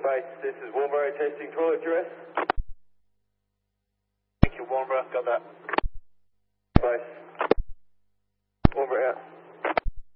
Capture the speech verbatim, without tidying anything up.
Base, this is Warnborough testing toilet dress. Thank you, Warnborough. Got that.